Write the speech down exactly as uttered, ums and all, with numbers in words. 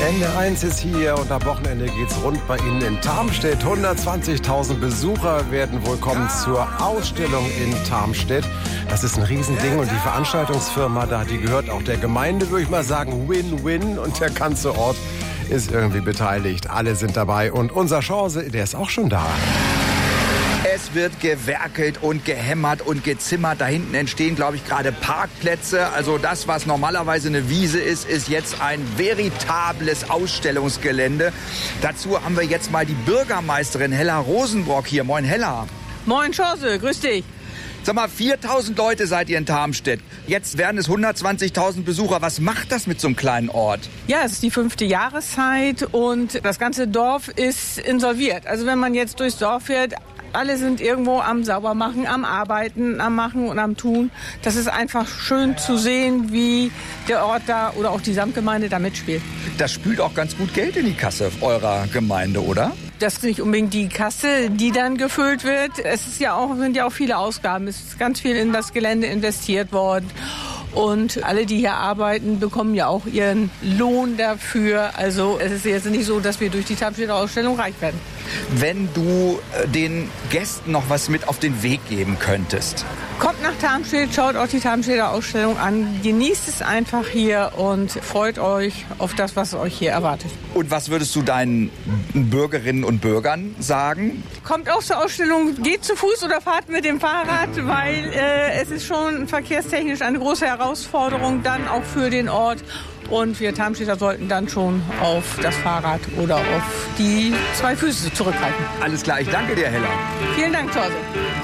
N D R eins ist hier und am Wochenende geht's rund bei Ihnen in Tarmstedt. hundertzwanzigtausend Besucher werden wohl kommen zur Ausstellung in Tarmstedt. Das ist ein Riesending und die Veranstaltungsfirma da, die gehört auch der Gemeinde, würde ich mal sagen, Win-Win. Und der ganze Ort ist irgendwie beteiligt. Alle sind dabei und unser Chance, der ist auch schon da. Es wird gewerkelt und gehämmert und gezimmert. Da hinten entstehen, glaube ich, gerade Parkplätze. Also das, was normalerweise eine Wiese ist, ist jetzt ein veritables Ausstellungsgelände. Dazu haben wir jetzt mal die Bürgermeisterin Hella Rosenbrock hier. Moin, Hella. Moin, Chance. Grüß dich. Sag mal, viertausend Leute seid ihr in Tarmstedt. Jetzt werden es hundertzwanzigtausend Besucher. Was macht das mit so einem kleinen Ort? Ja, es ist die fünfte Jahreszeit und das ganze Dorf ist insolviert. Also wenn man jetzt durchs Dorf fährt, alle sind irgendwo am Saubermachen, am Arbeiten, am Machen und am Tun. Das ist einfach schön zu sehen, wie der Ort da oder auch die Samtgemeinde da mitspielt. Das spült auch ganz gut Geld in die Kasse eurer Gemeinde, oder? Das ist nicht unbedingt die Kasse, die dann gefüllt wird. Es ist ja auch, sind ja auch viele Ausgaben. Es ist ganz viel in das Gelände investiert worden. Und alle, die hier arbeiten, bekommen ja auch ihren Lohn dafür. Also es ist jetzt nicht so, dass wir durch die Tarmstedter Ausstellung reich werden. Wenn du den Gästen noch was mit auf den Weg geben könntest. Kommt nach Tarmstedt, schaut auch die Tarmstedter Ausstellung an, genießt es einfach hier und freut euch auf das, was euch hier erwartet. Und was würdest du deinen Bürgerinnen und Bürgern sagen? Kommt auch zur Ausstellung, geht zu Fuß oder fahrt mit dem Fahrrad, weil äh, es ist schon verkehrstechnisch eine große Herausforderung dann auch für den Ort. Und wir Tarmstädter sollten dann schon auf das Fahrrad oder auf die zwei Füße zurückhalten. Alles klar, ich danke dir, Hella. Vielen Dank, Thorsten.